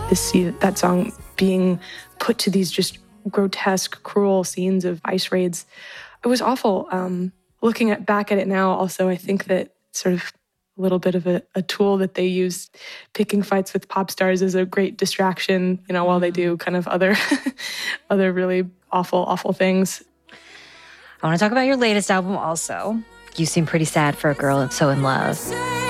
to see that song being put to these just grotesque, cruel scenes of ICE raids. It was awful. Looking back at it now, also, I think that sort of a little bit of a tool that they use, picking fights with pop stars, is a great distraction, while they do kind of other really awful things. I want to talk about your latest album also. You seem pretty sad for a girl so in love.